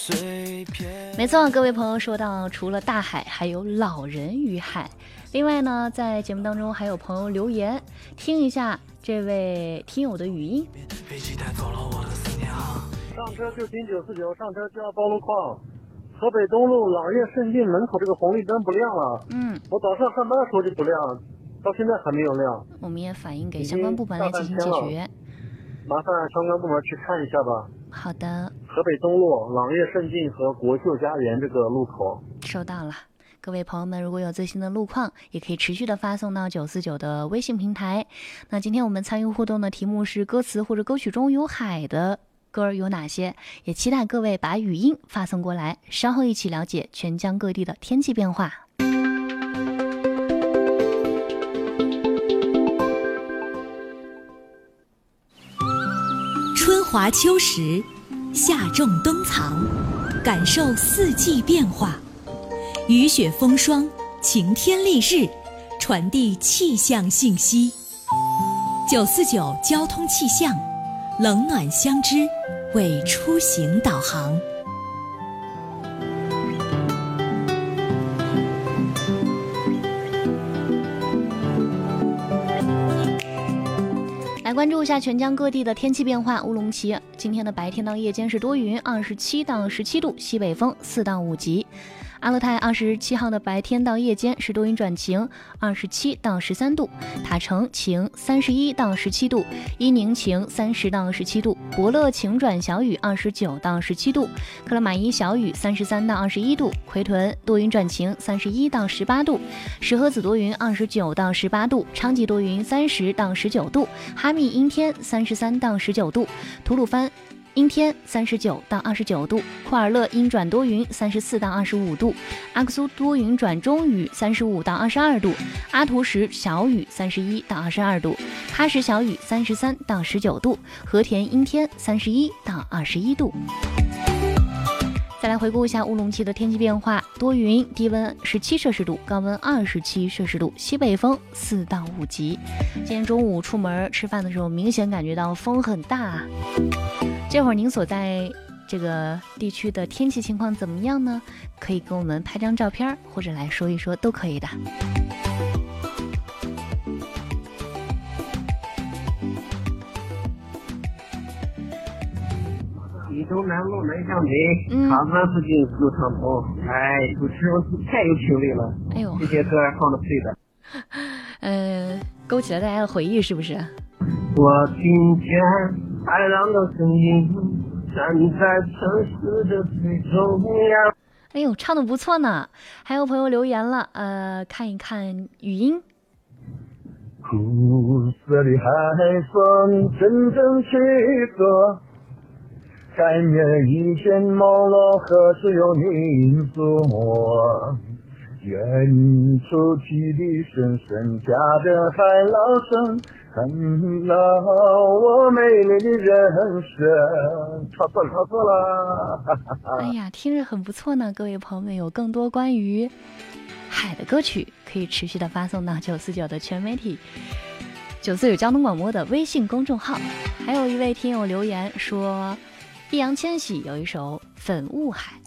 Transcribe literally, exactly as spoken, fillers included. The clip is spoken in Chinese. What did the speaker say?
没错，各位朋友说到，除了大海，还有老人与海。另外呢，在节目当中还有朋友留言，听一下这位听友的语音。 上车就停九四九，上车就要报路况。河北东路朗悦盛境门口这个红绿灯不亮了。 嗯， 我早上上班的时候就不亮，到现在还没有亮。 我们也反映给相关部门来进行解决。 麻烦相关部门去看一下吧。 好的。 河北东路朗悦盛境和国秀家园这个路口收到了。各位朋友们，如果有最新的路况，也可以持续的发送到九四九的微信平台。那今天我们参与互动的题目是歌词或者歌曲中有海的歌有哪些，也期待各位把语音发送过来，稍后一起了解全疆各地的天气变化。 春华秋实，夏种冬藏，感受四季变化，雨雪风霜，晴天丽日，传递气象信息。九四九交通气象，冷暖相知，为出行导航。 来关注一下全疆各地的天气变化。乌鲁木齐今天的白天到夜间是多云，二十七到十七度，西北风四到五级。阿勒泰二十七号的白天到夜间是多云转晴，二十七到十三度。塔城晴，三十一到十七度。伊宁晴，三十到十七度。博乐晴转小雨，二十九到十七度。克拉玛依小雨，三十三到二十一度。奎屯多云转晴，三十一到十八度。石河子多云，二十九到十八度。昌吉多云，三十到十九度。哈密阴天，三十三到十九度。吐鲁番阴天，三十九到二十九度。库尔勒阴转多云，三十四到二十五度。阿克苏多云转中雨，三十五到二十二度。阿图什小雨，三十一到二十二度。喀什小雨，三十三到十九度。和田阴天，三十一到二十一度。再来回顾一下乌鲁木齐的天气变化，多云，低温十七摄氏度，高温二十七摄氏度，西北风四到五级。今天中午出门吃饭的时候，明显感觉到风很大。这会儿您所在这个地区的天气情况怎么样呢？可以跟我们拍张照片，或者来说一说都可以的。 宜东南路南向北，卡子附近路畅通。哎，主持人太有情味了。 哎呦， 这些歌放的对的。 呃，勾起了大家的回忆，是不是？ 我听见海浪的声音，站在城市的最中央。 哎呦，唱的不错呢。还有朋友留言了，呃，看一看语音。 苦涩的海风阵阵吹过，海面一片朦胧，何时有你触摸？远处汽笛声声夹着海浪声，看到我美丽的人生。唱错了，唱错了。 哎呀，听着很不错呢。各位朋友们，有更多关于海的歌曲，可以持续的发送到九四九的全媒体九四九交通广播的微信公众号。还有一位听友留言说，易烊千玺有一首《粉雾海》。